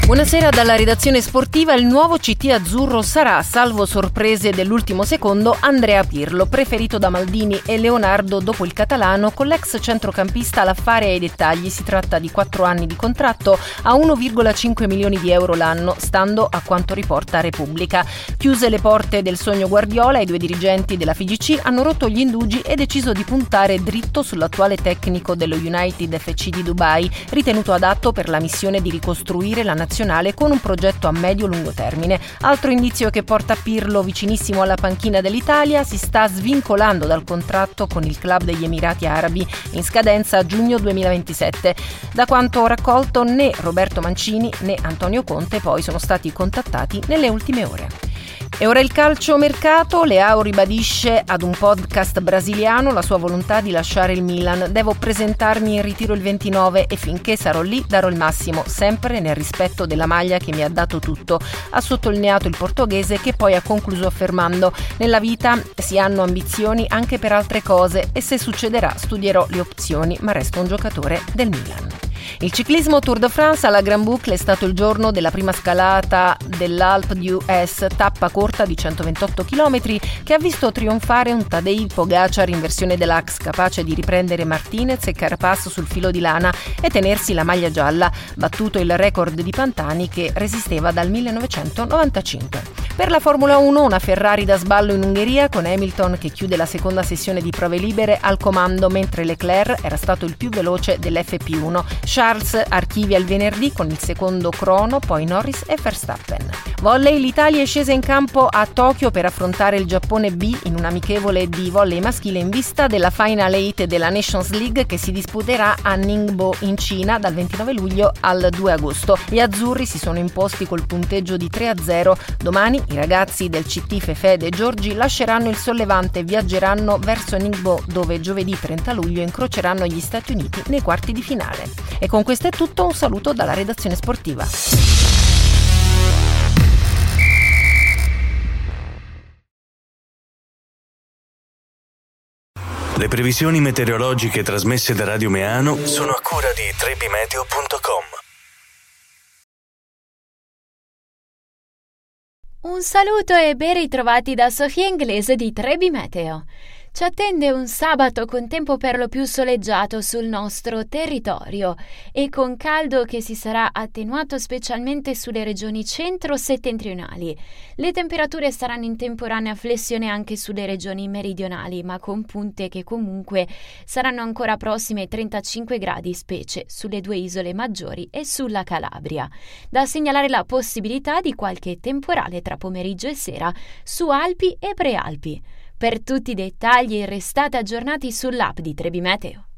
Buonasera dalla redazione sportiva. Il nuovo CT azzurro sarà, salvo sorprese dell'ultimo secondo, Andrea Pirlo, preferito da Maldini e Leonardo dopo il catalano. Con l'ex centrocampista l'affare ai dettagli. Si tratta di 4 anni di contratto a 1,5 milioni di euro l'anno, stando a quanto riporta Repubblica. Chiuse le porte del sogno Guardiola, i 2 dirigenti della FIGC hanno rotto gli indugi e deciso di puntare dritto sull'attuale tecnico dello United FC di Dubai, ritenuto adatto per la missione di ricostruire la nazionale con un progetto a medio-lungo termine. Altro indizio che porta Pirlo vicinissimo alla panchina dell'Italia: si sta svincolando dal contratto con il club degli Emirati Arabi in scadenza a giugno 2027. Da quanto raccolto, né Roberto Mancini né Antonio Conte poi sono stati contattati nelle ultime ore. E ora il calciomercato. Leao ribadisce ad un podcast brasiliano la sua volontà di lasciare il Milan. Devo presentarmi in ritiro il 29 e finché sarò lì darò il massimo, sempre nel rispetto della maglia che mi ha dato tutto, ha sottolineato il portoghese, che poi ha concluso affermando: nella vita si hanno ambizioni anche per altre cose e se succederà studierò le opzioni, ma resto un giocatore del Milan. Il ciclismo Tour de France alla Grand Boucle è stato il giorno della prima scalata dell'Alpe d'Huez, tappa corta di 128 km che ha visto trionfare un Tadej Pogacar in versione deluxe, capace di riprendere Martinez e Carapaz sul filo di lana e tenersi la maglia gialla, battuto il record di Pantani che resisteva dal 1995. Per la Formula 1 una Ferrari da sballo in Ungheria, con Hamilton che chiude la seconda sessione di prove libere al comando, mentre Leclerc era stato il più veloce dell'FP1. Charles archivia il venerdì con il secondo crono, poi Norris e Verstappen. Volley: l'Italia è scesa in campo a Tokyo per affrontare il Giappone B in un amichevole di volley maschile in vista della Final 8 della Nations League che si disputerà a Ningbo in Cina dal 29 luglio al 2 agosto. Gli azzurri si sono imposti col punteggio di 3-0. Domani i ragazzi del CT Fefede e Giorgi lasceranno il sollevante e viaggeranno verso Ningbo, dove giovedì 30 luglio incroceranno gli Stati Uniti nei quarti di finale. E con questo è tutto, un saluto dalla redazione sportiva. Le previsioni meteorologiche trasmesse da Radio Meano sono a cura di trebimeteo.com. Un saluto e ben ritrovati da Sofia Inglese di Trebi Meteo. Ci attende un sabato con tempo per lo più soleggiato sul nostro territorio e con caldo che si sarà attenuato specialmente sulle regioni centro-settentrionali. Le temperature saranno in temporanea flessione anche sulle regioni meridionali, ma con punte che comunque saranno ancora prossime ai 35 gradi, specie sulle 2 isole maggiori e sulla Calabria. Da segnalare la possibilità di qualche temporale tra pomeriggio e sera su Alpi e Prealpi. Per tutti i dettagli restate aggiornati sull'app di Trebi Meteo.